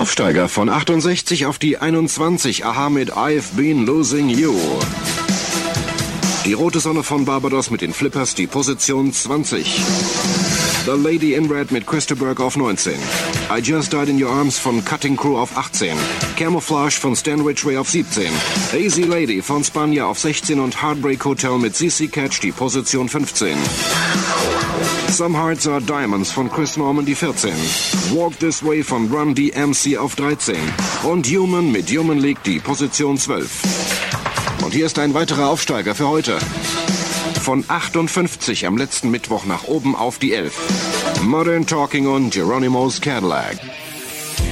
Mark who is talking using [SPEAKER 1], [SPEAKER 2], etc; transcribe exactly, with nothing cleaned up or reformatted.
[SPEAKER 1] Aufsteiger von achtundsechzig auf die einundzwanzig. Aha mit I've Been Losing You. Die rote Sonne von Barbados mit den Flippers, die Position zwanzig. The Lady in Red mit Christopher auf neunzehn. I Just Died in Your Arms von Cutting Crew auf achtzehn. Camouflage von Stan Ridgway auf siebzehn. Easy Lady von Spanja auf sechzehn und Heartbreak Hotel mit C C Catch die Position fünfzehn. Some Hearts Are Diamonds von Chris Norman die vierzehn. Walk This Way von Run D M C auf dreizehn. Und Human mit Human League die Position zwölf. Und hier ist ein weiterer Aufsteiger für heute. Von achtundfünfzig am letzten Mittwoch nach oben auf die elf. Modern Talking und Geronimo's Cadillac.